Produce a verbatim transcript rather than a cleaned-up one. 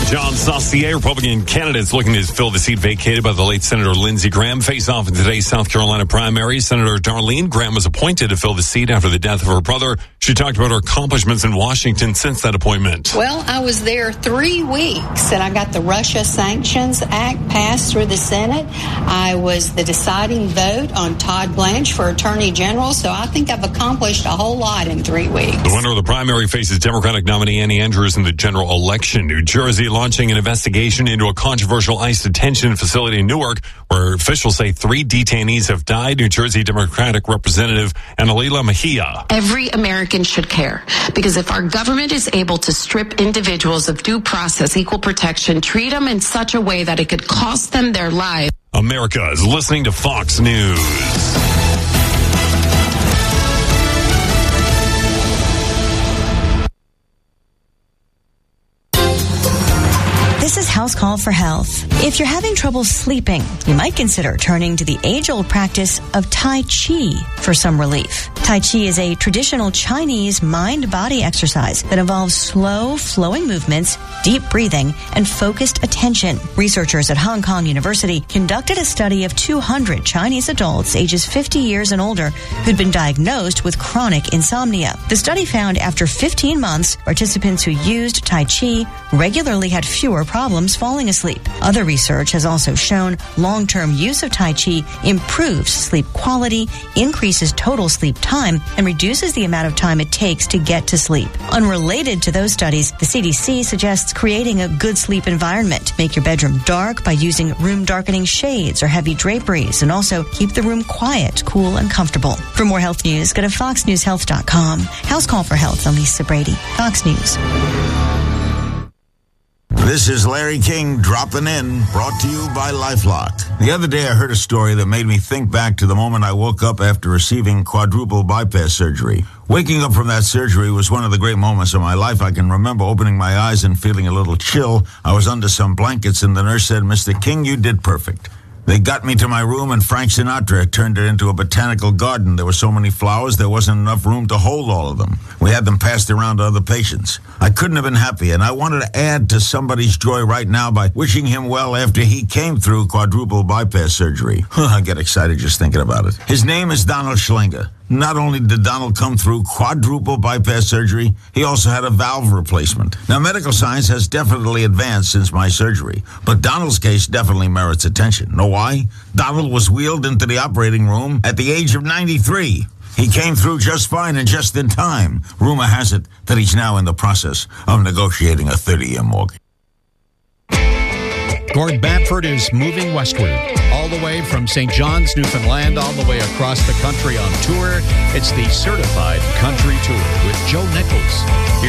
John Saucier, Republican candidates looking to fill the seat vacated by the late Senator Lindsey Graham, face off in today's South Carolina primary. Senator Darlene Graham was appointed to fill the seat after the death of her brother. She talked about her accomplishments in Washington since that appointment. Well, I was there three weeks, and I got the Russia Sanctions Act passed through the Senate. I was the deciding vote on Todd Blanche for Attorney General, so I think I've accomplished a whole lot in three weeks. The winner of the primary faces Democratic nominee Annie Andrews in the general election. New Jersey launching an investigation into a controversial ICE detention facility in Newark, where officials say three detainees have died. New Jersey Democratic Representative Analila Mejia. Every American should care, because if our government is able to strip individuals of due process, equal protection, treat them in such a way that it could cost them their lives. America is listening to Fox News. This is House Call for Health. If you're having trouble sleeping, you might consider turning to the age-old practice of Tai Chi for some relief. Tai Chi is a traditional Chinese mind-body exercise that involves slow, flowing movements, deep breathing, and focused attention. Researchers at Hong Kong University conducted a study of two hundred Chinese adults ages fifty years and older who'd been diagnosed with chronic insomnia. The study found after fifteen months, participants who used Tai Chi regularly had fewer problems falling asleep. Other research has also shown long-term use of Tai Chi improves sleep quality, increases total sleep time, and reduces the amount of time it takes to get to sleep. Unrelated to those studies, the C D C suggests creating a good sleep environment. Make your bedroom dark by using room darkening shades or heavy draperies, and also keep the room quiet, cool, and comfortable. For more health news, go to fox news health dot com. House Call for Health, I'm Lisa Brady, Fox News. This is Larry King dropping in, brought to you by LifeLock. The other day I heard a story that made me think back to the moment I woke up after receiving quadruple bypass surgery. Waking up from that surgery was one of the great moments of my life. I can remember opening my eyes and feeling a little chill. I was under some blankets and the nurse said, "Mister King, you did perfect." They got me to my room and Frank Sinatra turned it into a botanical garden. There were so many flowers, there wasn't enough room to hold all of them. We had them passed around to other patients. I couldn't have been happier, and I wanted to add to somebody's joy right now by wishing him well after he came through quadruple bypass surgery. I get excited just thinking about it. His name is Donald Schlinger. Not only did Donald come through quadruple bypass surgery, he also had a valve replacement. Now, medical science has definitely advanced since my surgery, but Donald's case definitely merits attention. Know why? Donald was wheeled into the operating room at the age of ninety-three. He came through just fine and just in time. Rumor has it that he's now in the process of negotiating a thirty-year mortgage. Gord Bamford is moving westward, all the way from Saint John's, Newfoundland, all the way across the country on tour. It's the Certified Country Tour with Joe Nichols.